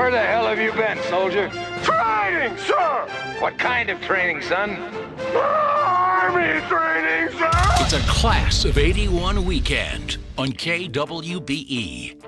Where the hell have you been, soldier? Training, sir! What kind of training, son? Army training, sir! It's a Class of '81 weekend on KWBE.